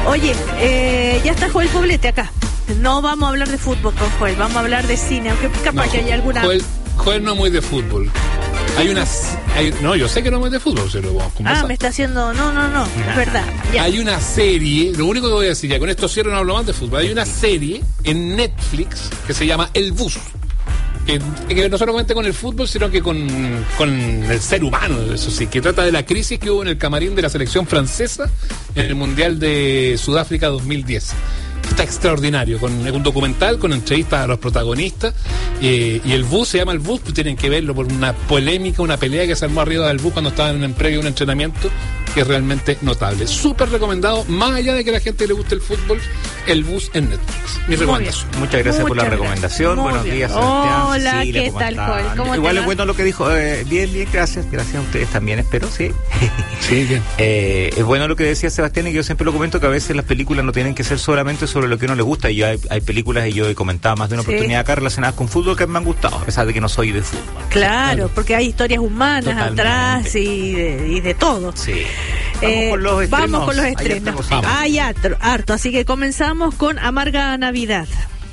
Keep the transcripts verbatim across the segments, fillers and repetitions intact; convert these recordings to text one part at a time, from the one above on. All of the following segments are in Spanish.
Oye, eh, ya está Joel Poblete acá. No vamos a hablar de fútbol con Joel, vamos a hablar de cine, aunque capaz no, que haya alguna... Joel, Joel no es muy de fútbol. Hay una... Hay, no, yo sé que no es muy de fútbol, se lo vamos a conversar. Ah, me está haciendo... No, no, no, es verdad. Ya. Hay una serie, lo único que voy a decir, ya con esto cierro, no hablo más de fútbol. Hay una serie en Netflix que se llama El Bus. Que, que no solamente con el fútbol, sino que con, con el ser humano, eso sí, que trata de la crisis que hubo en el camarín de la selección francesa en el Mundial de Sudáfrica dos mil diez. Está extraordinario, con un documental con entrevistas a los protagonistas, eh, y el bus se llama El Bus, pues tienen que verlo por una polémica, una pelea que se armó arriba del bus cuando estaban en previo a un entrenamiento, que es realmente notable. Súper recomendado, más allá de que a la gente le guste el fútbol, El Bus en Netflix. Mi recomendación. Muchas gracias Muchas por la gracias. recomendación. Muy Buenos bien. días, Sebastián. Hola, Cecilia, ¿qué ¿cómo tal, están? Joel? ¿Cómo Igual te es va? bueno lo que dijo. Eh, bien, bien, gracias. Gracias a ustedes también, espero, sí. Sí, bien. Eh, es bueno lo que decía Sebastián, y yo siempre lo comento, que a veces las películas no tienen que ser solamente sobre lo que a uno le gusta. Y hay, hay películas, y yo he comentado más de una Sí. oportunidad acá, relacionadas con fútbol que me han gustado, a pesar de que no soy de fútbol. Claro, porque hay historias humanas Totalmente. atrás y de, y de todo. Sí. Vamos Eh, con los estrenos. Vamos con los Hay harta estrenos. cosita. Hay harto, harto, así que comenzamos con Amarga Navidad.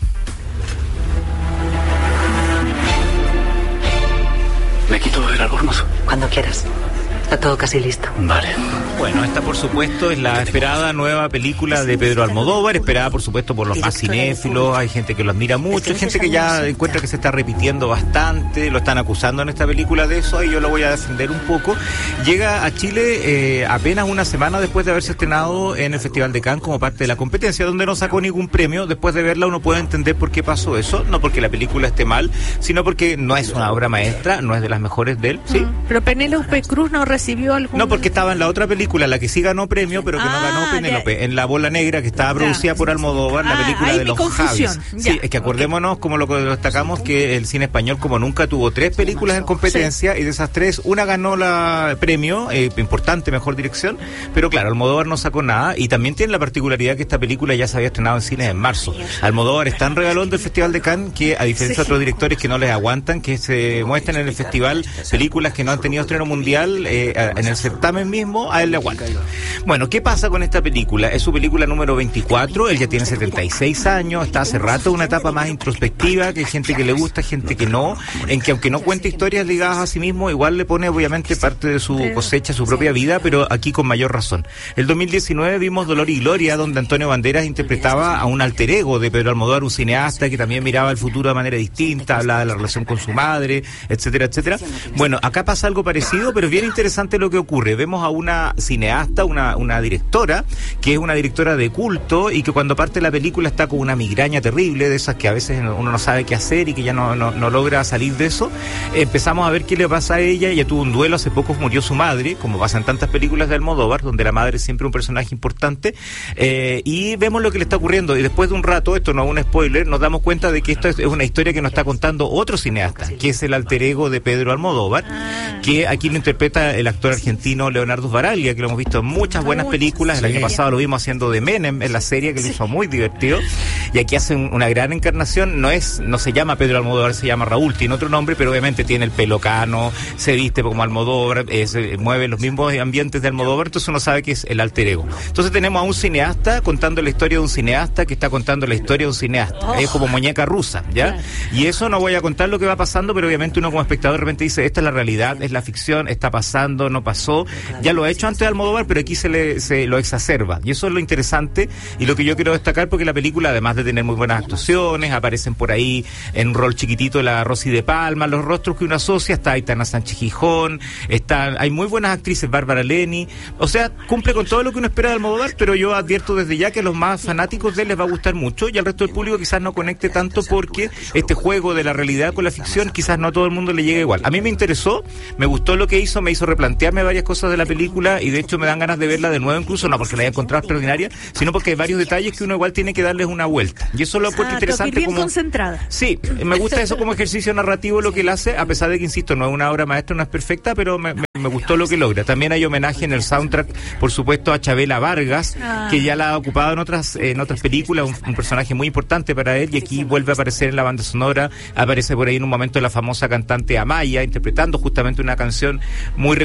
¿Me quito beber algo, hermoso? Cuando quieras. Está todo casi listo. Vale. Bueno, esta por supuesto es la esperada nueva película de Pedro Almodóvar, esperada por supuesto por los más cinéfilos. Hay gente que lo admira mucho, hay gente que ya encuentra que se está repitiendo bastante, lo están acusando en esta película de eso, y yo lo voy a defender un poco. Llega a Chile eh, apenas una semana después de haberse estrenado en el Festival de Cannes como parte de la competencia, donde no sacó ningún premio. Después de verla uno puede entender por qué pasó eso, no porque la película esté mal, sino porque no es una obra maestra, no es de las mejores de él, ¿sí? Pero Penélope Cruz no recibió algún... No, porque estaba en la otra película, la que sí ganó premio, pero que Ah, no ganó Penélope, ya. en La Bola Negra, que estaba Ya. producida por Almodóvar, la Ah, película ahí de mi los confusión. Javis. Ya. Sí, es que acordémonos, como lo lo destacamos, que el cine español como nunca tuvo tres películas en competencia, y de esas tres, una ganó la premio, eh, importante, mejor dirección, pero claro, Almodóvar no sacó nada, y también tiene la particularidad que esta película ya se había estrenado en cines en marzo. Almodóvar es tan regalón del Festival de Cannes que, a diferencia de Sí. otros directores que no les aguantan que se muestren en el festival películas que no han tenido estreno mundial, eh, en el certamen mismo, a él le aguanta. Bueno, ¿qué pasa con esta película? Es su película número veinticuatro, él ya tiene setenta y seis años, está hace rato en una etapa más introspectiva, que hay gente que le gusta, gente que no, en que aunque no cuente historias ligadas a sí mismo, igual le pone obviamente parte de su cosecha, su propia vida, pero aquí con mayor razón. El dos mil diecinueve vimos Dolor y Gloria, donde Antonio Banderas interpretaba a un alter ego de Pedro Almodóvar, un cineasta que también miraba el futuro de manera distinta, hablaba de la relación con su madre, etcétera, etcétera. Bueno, acá pasa algo parecido, pero es bien interesante lo que ocurre. Vemos a una cineasta, una, una directora, que es una directora de culto, y que cuando parte la película está con una migraña terrible, de esas que a veces uno no sabe qué hacer y que ya no, no, no logra salir de eso. Empezamos a ver qué le pasa a ella. Ella tuvo un duelo, hace poco murió su madre, como pasa en tantas películas de Almodóvar, donde la madre es siempre un personaje importante, eh, y vemos lo que le está ocurriendo, y después de un rato, esto no es un spoiler, nos damos cuenta de que esto es una historia que nos está contando otro cineasta, que es el alter ego de Pedro Almodóvar, que aquí lo interpreta el actor argentino Leonardo Sbaraglia, que lo hemos visto en muchas buenas películas. El año pasado lo vimos haciendo de Menem en la serie, que lo hizo muy divertido, y aquí hace un, una gran encarnación. No es, no se llama Pedro Almodóvar, se llama Raúl, tiene otro nombre, pero obviamente tiene el pelo cano, se viste como Almodóvar, eh, se mueve los mismos ambientes de Almodóvar, entonces uno sabe que es el alter ego. Entonces tenemos a un cineasta contando la historia de un cineasta que está contando la historia de un cineasta, oh. Es como muñeca rusa, ¿ya? Y eso no voy a contar lo que va pasando, pero obviamente uno como espectador de repente dice, esta es la realidad, es la ficción, está pasando, no pasó, ya lo ha hecho antes de Almodóvar, pero aquí se le se lo exacerba, y eso es lo interesante y lo que yo quiero destacar, porque la película, además de tener muy buenas actuaciones, aparecen por ahí en un rol chiquitito la Rosy de Palma, los rostros que uno asocia, está Aitana Sánchez Gijón, está, hay muy buenas actrices, Bárbara Leni, o sea, cumple con todo lo que uno espera de Almodóvar, pero yo advierto desde ya que a los más fanáticos de él les va a gustar mucho, y al resto del público quizás no conecte tanto, porque este juego de la realidad con la ficción quizás no a todo el mundo le llegue igual. A mí me interesó, me gustó lo que hizo, me hizo replantearme varias cosas de la película, y de hecho me dan ganas de verla de nuevo, incluso no porque la haya encontrado extraordinaria, sino porque hay varios detalles que uno igual tiene que darles una vuelta, y eso lo encuentro ah, interesante. Bien como concentrada. Sí, me gusta eso como ejercicio narrativo lo que él hace, a pesar de que, insisto, no es una obra maestra, no es perfecta, pero me, me, me gustó lo que logra. También hay homenaje en el soundtrack, por supuesto, a Chabela Vargas, ah. que ya la ha ocupado en otras en otras películas, un, un personaje muy importante para él, y aquí vuelve a aparecer en la banda sonora, aparece por ahí en un momento la famosa cantante Amaya, interpretando justamente una canción muy reconocida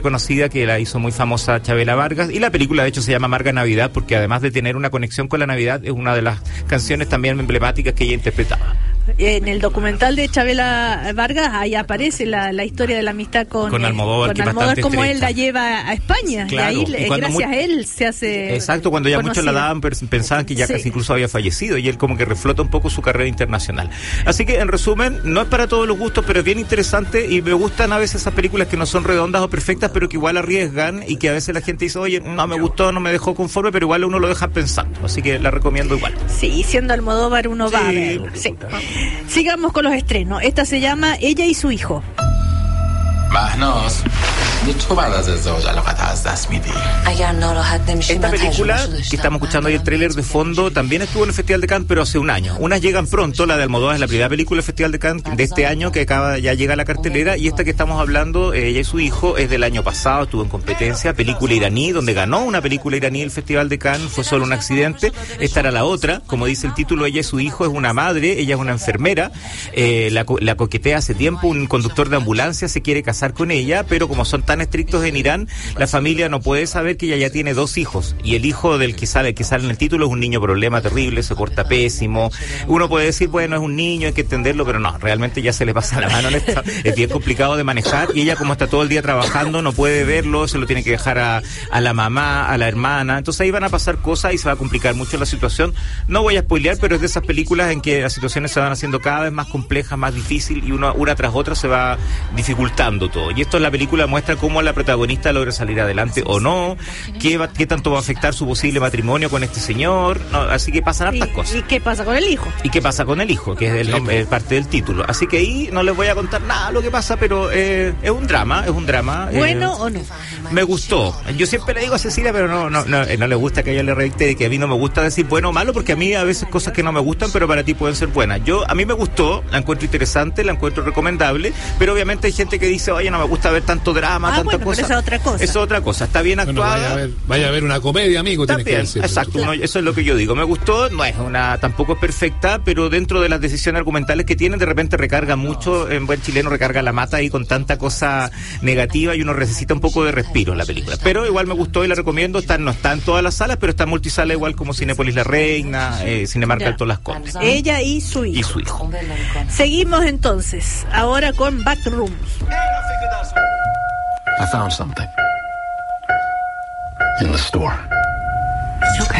reconocida que la hizo muy famosa Chabela Vargas, y la película de hecho se llama Amarga Navidad porque además de tener una conexión con la Navidad es una de las canciones también emblemáticas que ella interpretaba. En el documental de Chabela Vargas ahí aparece la, la historia de la amistad con, con Almodóvar, con que Almodóvar, como estrecha. él la lleva a España, Claro, y ahí y gracias muy, a mu- él se hace exacto, cuando ya conocido. muchos la daban pensaban que ya Sí. casi incluso había fallecido, y él como que reflota un poco su carrera internacional. Así que en resumen, no es para todos los gustos, pero es bien interesante, y me gustan a veces esas películas que no son redondas o perfectas, pero que igual arriesgan, y que a veces la gente dice, oye, no me gustó, no me dejó conforme, pero igual uno lo deja pensando, así que la recomiendo igual. Sí, siendo Almodóvar uno Sí. va a verla. Sí. Sigamos con los estrenos. Esta se llama Ella y su hijo. مهناز تو بعد از ازدواج علاقت از دست میدی اگر ناراحت نمیشی Esta من película تجربه‌شو que داشتم. estamos escuchando ahí el tráiler de fondo también estuvo en el Festival de Cannes, pero hace un año. Unas llegan pronto, la de Almodóvar es la primera película del Festival de Cannes de este año que acaba, ya llega a la cartelera, y esta que estamos hablando, eh, ella y su hijo, es del año pasado, estuvo en competencia, película iraní, donde ganó una película iraní el Festival de Cannes, fue solo un accidente. Esta era la otra, como dice el título, ella y su hijo, es una madre, ella es una enfermera, eh, la, co- la coquetea hace tiempo, un conductor de ambulancia se quiere casar con ella, pero como son tan estrictos en Irán, la familia no puede saber que ella ya tiene dos hijos, y el hijo del que sale, que sale en el título es un niño problema terrible, se porta pésimo. Uno puede decir, bueno, es un niño, hay que entenderlo, pero no, realmente ya se le pasa la mano en esto. Es bien complicado de manejar, y ella, como está todo el día trabajando, no puede verlo, se lo tiene que dejar a, a la mamá, a la hermana, entonces ahí van a pasar cosas y se va a complicar mucho la situación. No voy a spoilear, pero es de esas películas en que las situaciones se van haciendo cada vez más complejas, más difíciles, y una, una tras otra se va dificultando todo. Y esto en la película muestra cómo la protagonista logra salir adelante o no, qué, va, qué tanto va a afectar su posible matrimonio con este señor, no, así que pasan hartas ¿Y, cosas. ¿Y qué pasa con el hijo? ¿Y qué pasa con el hijo? Que es el nombre, es parte del título. Así que ahí no les voy a contar nada lo que pasa, pero eh, es un drama, es un drama. ¿Bueno eh, o no? Me gustó. Yo siempre le digo a Cecilia, pero no, no, no, no le gusta que ella le reite que a mí no me gusta decir bueno o malo, porque a mí a veces cosas que no me gustan, pero para ti pueden ser buenas. Yo, a mí me gustó, la encuentro interesante, la encuentro recomendable, pero obviamente hay gente que dice, oye, no me gusta ver tanto drama, Ah, tanta bueno, pero cosa. esa es otra cosa. Eso es otra cosa. Está bien Bueno, actuada. vaya a ver, vaya a ver una comedia, amigo, tienes que También, decir. exacto, uno- eso es lo que yo digo. Me gustó, no es una, tampoco es perfecta, pero dentro de las decisiones argumentales que tienen, de repente recarga mucho, en buen chileno recarga la mata ahí con tanta cosa negativa, y uno necesita un poco de respiro en la película. Pero igual me gustó y la recomiendo. Está, no está en todas las salas, pero está en multisala igual como Cinépolis La Reina, eh, Cinemark Ya. Alto Las Condes. Ella y su hijo. Y su hijo. Seguimos entonces, ahora con Backrooms. I found something. In the store. Okay.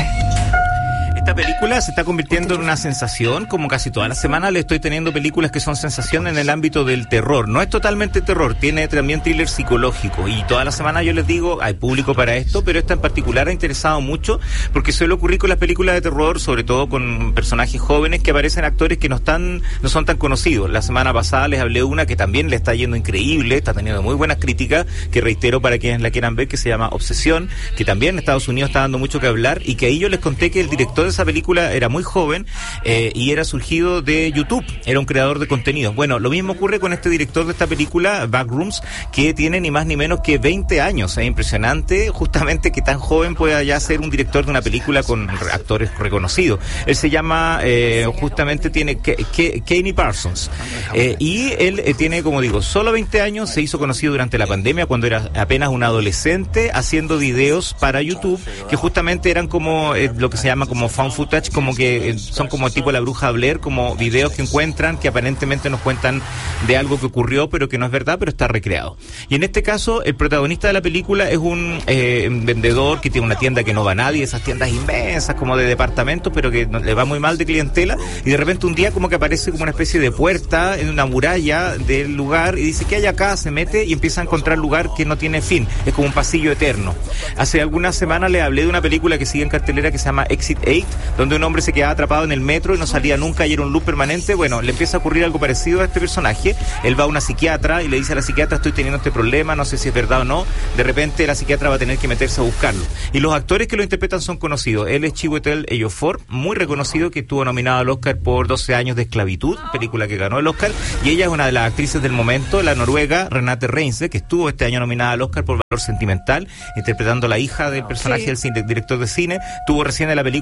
Esta película se está convirtiendo en una sensación, como casi toda la semana le estoy teniendo películas que son sensación en el ámbito del terror. No es totalmente terror, tiene también thriller psicológico, y toda la semana yo les digo, hay público para esto, pero esta en particular ha interesado mucho, porque suele ocurrir con las películas de terror, sobre todo con personajes jóvenes, que aparecen actores que no están, no son tan conocidos. La semana pasada les hablé de una que también le está yendo increíble, está teniendo muy buenas críticas, que reitero para quienes la quieran ver, que se llama Obsesión, que también en Estados Unidos está dando mucho que hablar, y que ahí yo les conté que el director de esa película era muy joven, eh, y era surgido de YouTube, era un creador de contenidos. Bueno, lo mismo ocurre con este director de esta película, Backrooms, que tiene ni más ni menos que veinte años. Es impresionante justamente que tan joven pueda ya ser un director de una película con re- actores reconocidos. Él se llama, eh, justamente tiene Ke- Ke- Kenny Parsons, eh, y él eh, tiene, como digo, solo veinte años, se hizo conocido durante la pandemia cuando era apenas un adolescente, haciendo videos para YouTube que justamente eran como eh, lo que se llama como found footage, como que eh, son como tipo La Bruja Blair, como videos que encuentran que aparentemente nos cuentan de algo que ocurrió pero que no es verdad, pero está recreado. Y en este caso el protagonista de la película es un eh, vendedor que tiene una tienda que no va a nadie, esas tiendas inmensas como de departamentos, pero que no, le va muy mal de clientela, y de repente un día como que aparece como una especie de puerta en una muralla del lugar y dice, ¿qué hay acá? Se mete y empieza a encontrar lugar que no tiene fin, es como un pasillo eterno. Hace algunas semanas le hablé de una película que sigue en cartelera que se llama Exit ocho, donde un hombre se quedaba atrapado en el metro y no salía nunca y era un loop permanente. Bueno, le empieza a ocurrir algo parecido a este personaje. Él va a una psiquiatra y le dice a la psiquiatra, estoy teniendo este problema, no sé si es verdad o no. De repente la psiquiatra va a tener que meterse a buscarlo. Y los actores que lo interpretan son conocidos. Él es Chiwetel Ejiofor, muy reconocido, que estuvo nominado al Oscar por doce años de esclavitud, película que ganó el Oscar, y ella es una de las actrices del momento, la noruega Renate Reinsve, que estuvo este año nominada al Oscar por Valor Sentimental, interpretando a la hija del personaje Sí. del cine, director de cine. Tuvo recién en la película que acaba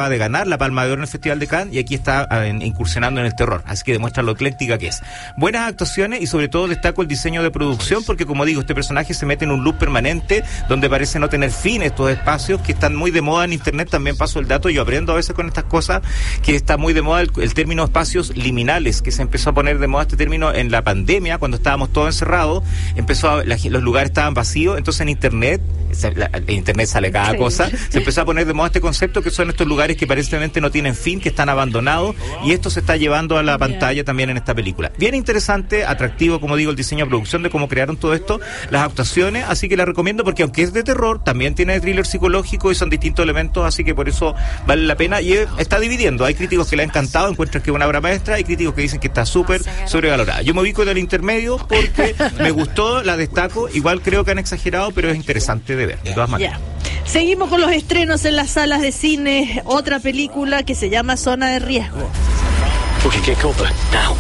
acaba de ganar la Palma de Oro en el Festival de Cannes y aquí está eh, incursionando en el terror, así que demuestra lo ecléctica que es. Buenas actuaciones y sobre todo destaco el diseño de producción porque, como digo, este personaje se mete en un loop permanente donde parece no tener fin, estos espacios que están muy de moda en internet. También paso el dato, yo aprendo a veces con estas cosas, que está muy de moda el, el término espacios liminales, que se empezó a poner de moda este término en la pandemia, cuando estábamos todos encerrados, empezó a, la, los lugares estaban vacíos, entonces en internet, la, en internet sale cada sí. cosa, se empezó a poner de moda este concepto que son estos lugares que aparentemente no tienen fin, que están abandonados, y esto se está llevando a la pantalla también en esta película. Bien interesante, atractivo, como digo, el diseño de producción de cómo crearon todo esto, las actuaciones, así que la recomiendo porque aunque es de terror, también tiene thriller psicológico y son distintos elementos, así que por eso vale la pena y está dividiendo. Hay críticos que le ha encantado, encuentran que es una obra maestra, hay críticos que dicen que está súper sobrevalorada. Yo me ubico del intermedio porque me gustó, la destaco, igual creo que han exagerado, pero es interesante de ver, de todas maneras. Yeah. Seguimos con los estrenos en las salas de cine, otra película que se llama Zona de Riesgo. Okay, get cover now.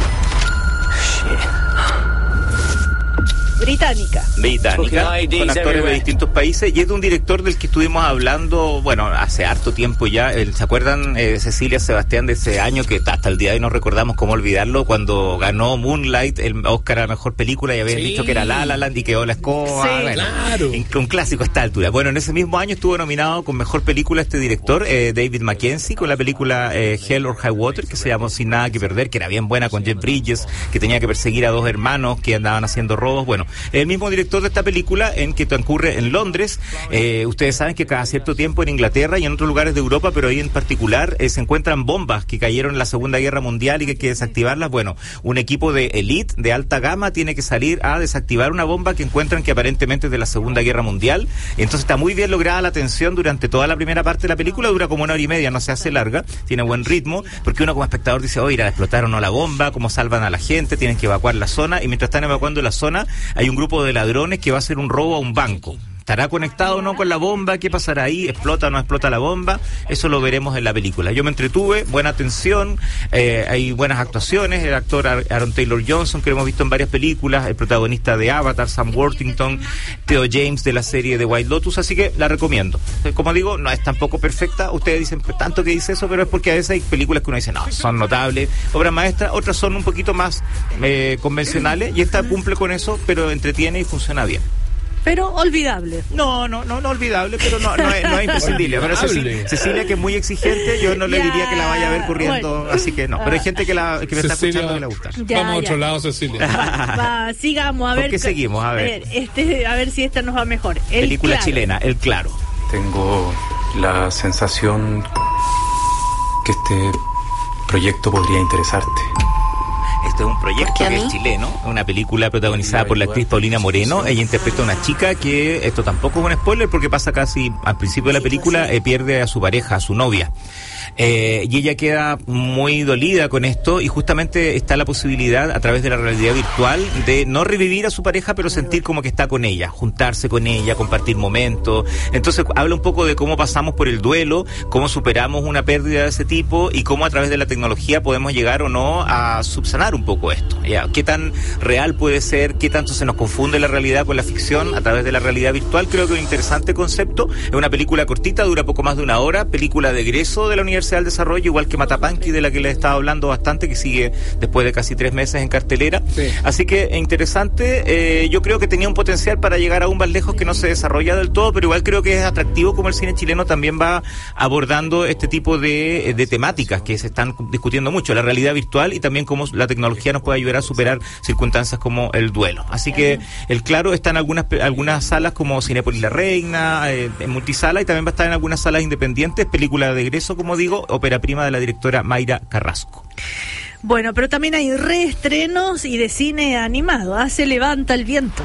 Británica. Británica, con actores de distintos países, y es de un director del que estuvimos hablando, bueno, hace harto tiempo ya. ¿Se acuerdan, eh, Cecilia, Sebastián, de ese año que hasta el día de hoy no recordamos cómo olvidarlo, cuando ganó Moonlight el Oscar a la mejor película y habían sí. dicho que era La La Land y quedó la escoba? Sí, bueno, claro. Un clásico a esta altura. Bueno, en ese mismo año estuvo nominado con mejor película este director, eh, David Mackenzie, con la película eh, Hell or High Water, que se llamó Sin Nada que Perder, que era bien buena, con Jeff Bridges, que tenía que perseguir a dos hermanos que andaban haciendo robos. Bueno, el mismo director de esta película, en que transcurre en Londres. Eh, ustedes saben que cada cierto tiempo en Inglaterra y en otros lugares de Europa, pero ahí en particular, eh, se encuentran bombas que cayeron en la Segunda Guerra Mundial y que hay que desactivarlas. Bueno, un equipo de élite, de alta gama, tiene que salir a desactivar una bomba que encuentran que aparentemente es de la Segunda Guerra Mundial. Entonces está muy bien lograda la tensión durante toda la primera parte de la película, dura como una hora y media, no se hace larga, tiene buen ritmo, porque uno como espectador dice, oye, ¿la explotaron o no la bomba? ¿Cómo salvan a la gente? Tienen que evacuar la zona, y mientras están evacuando la zona, hay un grupo de ladrones que va a hacer un robo a un banco. ¿Estará conectado o no con la bomba? ¿Qué pasará ahí? ¿Explota o no explota la bomba? Eso lo veremos en la película. Yo me entretuve, buena atención, eh, hay buenas actuaciones, el actor Aaron Taylor Johnson, que lo hemos visto en varias películas, el protagonista de Avatar, Sam Worthington, Theo James de la serie de White Lotus, así que la recomiendo. Como digo, no es tampoco perfecta, ustedes dicen tanto que dice eso, pero es porque a veces hay películas que uno dice, no, son notables, obras maestras, otras son un poquito más eh, convencionales, y esta cumple con eso, pero entretiene y funciona bien. Pero olvidable. No, no, no, no olvidable, pero no, no es, no es imprescindible. Pero Cecilia, Cecilia, que es muy exigente, yo no le ya, diría que la vaya a ver corriendo, bueno, así que no. Pero hay gente que, la, que me está Cecilia, escuchando que le gusta. Ya, vamos a otro lado, Cecilia. Va, va, sigamos, a ver. ¿Por qué seguimos? A ver. A ver, este, a ver si esta nos va mejor. El Película claro. chilena, El Claro. Tengo la sensación que este proyecto podría interesarte. Este es un proyecto que es chileno, una película protagonizada por la actriz Paulina Moreno. Ella interpreta a una chica que, esto tampoco es un spoiler porque pasa casi al principio de la película, eh, pierde a su pareja, a su novia. Eh, y ella queda muy dolida con esto, y justamente está la posibilidad a través de la realidad virtual de no revivir a su pareja, pero sentir como que está con ella, juntarse con ella, compartir momentos. Entonces habla un poco de cómo pasamos por el duelo, cómo superamos una pérdida de ese tipo y cómo a través de la tecnología podemos llegar o no a subsanar un poco esto. ¿Ya? ¿Qué tan real puede ser? ¿Qué tanto se nos confunde la realidad con la ficción a través de la realidad virtual? Creo que es un interesante concepto. Es una película cortita, dura poco más de una hora, película de egreso de la Universidad del Desarrollo, igual que Matapanqui, de la que les estaba hablando bastante, que sigue después de casi tres meses en cartelera. Sí. Así que interesante. Eh, yo creo que tenía un potencial para llegar aún más lejos, que no se desarrolla del todo, pero igual creo que es atractivo como el cine chileno también va abordando este tipo de, de temáticas que se están discutiendo mucho, la realidad virtual y también cómo la tecnología nos puede ayudar a superar circunstancias como el duelo. Así que El Claro está en algunas algunas salas como Cinépolis La Reina, eh, en multisala, y también va a estar en algunas salas independientes, película de egreso, como digo, ópera prima de la directora Mayra Carrasco. Bueno, pero también hay reestrenos y de cine animado. ¿Ah? Se levanta el viento.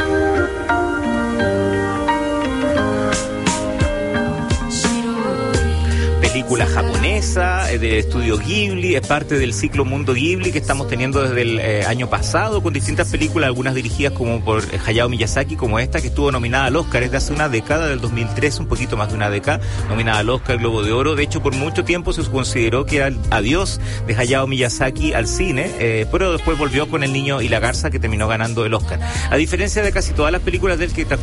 Película japonesa del estudio Ghibli, es parte del ciclo Mundo Ghibli que estamos teniendo desde el eh, año pasado, con distintas películas, algunas dirigidas como por eh, Hayao Miyazaki, como esta que estuvo nominada al Oscar, es de hace una década, del dos mil tres, un poquito más de una década, nominada al Oscar, Globo de Oro. De hecho, por mucho tiempo se consideró que era el adiós de Hayao Miyazaki al cine, eh, pero después volvió con El Niño y la Garza, que terminó ganando el Oscar. A diferencia de casi todas las películas del que